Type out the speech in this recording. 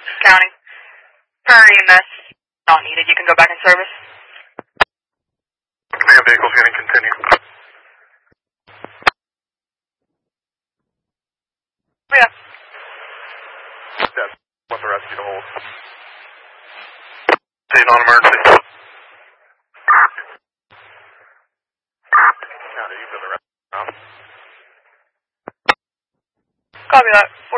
Counting. Per EMS, not needed. You can go back in service. Command vehicle's going to continue. Yeah. That's what the rescue to hold. See, non-emergency. County, you for the rescue now. Copy that.